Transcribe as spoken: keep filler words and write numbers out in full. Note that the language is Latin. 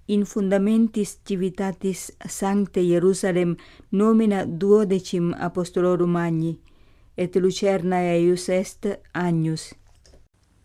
in fundamentis civitatis sancte Hierusalem nomina duodecim apostolorum magni, et lucerna eius est agnus,